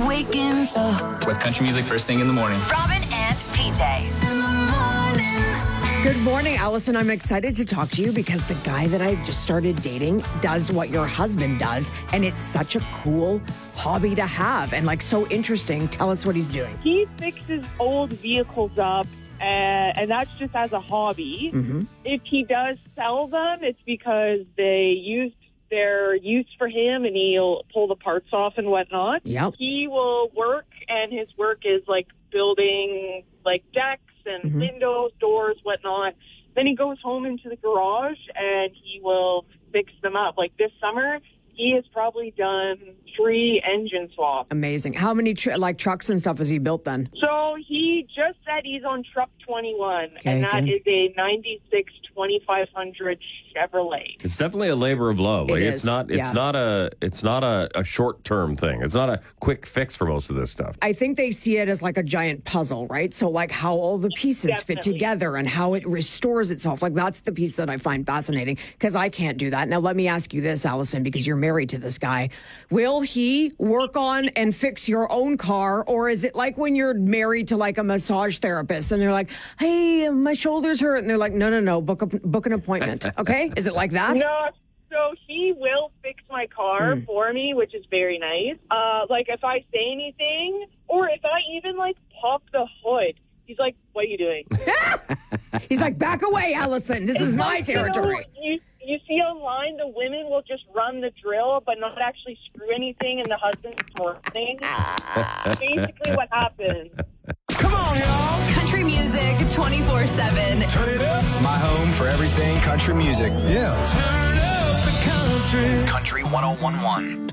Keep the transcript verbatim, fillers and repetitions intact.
waking up with country music first thing in the morning. Robin and P J. In the morning. Good morning, Allison. I'm excited to talk to you because the guy that I just started dating does what your husband does, and it's such a cool hobby to have and like so interesting. Tell us what he's doing. He fixes old vehicles up, uh, and that's just as a hobby. Mm-hmm. If he does sell them, it's because they used their use for him, and he'll pull the parts off and whatnot. Yep. He will work, and his work is like building like decks and Mm-hmm. windows, doors, whatnot. Then he goes home into the garage, and he will fix them up. Like this summer, he has probably done three engine swaps. Amazing. How many tr- like trucks and stuff has he built then? So he just said he's on truck twenty-one, Okay, and that okay. is a ninety-six twenty-five hundred Chevrolet. It's definitely a labor of love. Like It it's is, not it's yeah. not a it's not a, a short term thing. It's not a quick fix for most of this stuff. I think they see it as like a giant puzzle, right? So like how all the pieces fit Definitely. together and how it restores itself. Like that's the piece that I find fascinating because I can't do that. Now let me ask you this, Allison, because you're married to this guy. Will he work on and fix your own car, or is it like when you're married to like a massage therapist and they're like, "Hey, my shoulders hurt," and they're like, "No, no, no, book a, book an appointment." Okay, is it like that? No, so he will fix my car Mm. for me, which is very nice. Uh, like if I say anything, or if I even like pop the hood, he's like, "What are you doing?" He's like, "Back away, Allison. This is It's my like, you know, territory." You, you see online, the women will just run the drill, but not actually screw anything, and the husband's working. Basically, what happens. Come on, y'all. Country music twenty-four seven. Turn it up. My home for everything country music. Yeah. Turn up the country. Country one oh one one.